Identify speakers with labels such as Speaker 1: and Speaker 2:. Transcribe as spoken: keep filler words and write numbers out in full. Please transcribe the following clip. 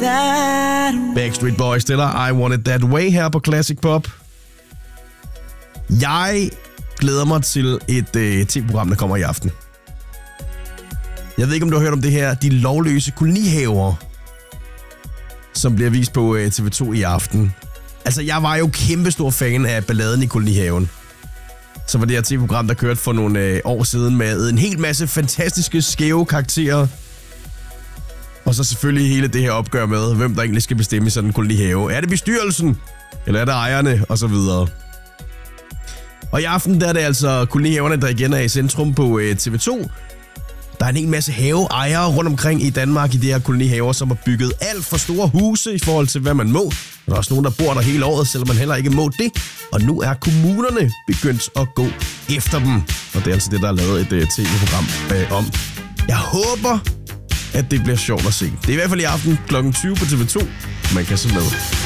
Speaker 1: Backstreet Boys stiller I Want It That Way her på Classic Pop. Jeg glæder mig til et øh, tv-program, der kommer i aften. Jeg ved ikke, om du har hørt om det her. De lovløse kolonihaver, som bliver vist på øh, T V to i aften. Altså, jeg var jo kæmpestor fan af Balladen i kolonihaven. Så var det her tv-program, der kørte for nogle øh, år siden med en hel masse fantastiske, skæve karakterer. Og så selvfølgelig hele det her opgør med, hvem der egentlig skal bestemme i sådan en kolonihave. Er det bestyrelsen? Eller er det ejerne? Og så videre. Og i aften der er det altså kolonihaverne, der igen er i centrum på øh, T V to. Der er en hel masse haveejere rundt omkring i Danmark i de her kolonihaver, som har bygget alt for store huse i forhold til, hvad man må. Der er også nogen, der bor der hele året, selvom man heller ikke må det. Og nu er kommunerne begyndt at gå efter dem. Og det er altså det, der er lavet et uh, tv-program øh, om. Jeg håber, at det bliver sjovt at se. Det er i hvert fald i aften klokken tyve på T V to. Man kan se med.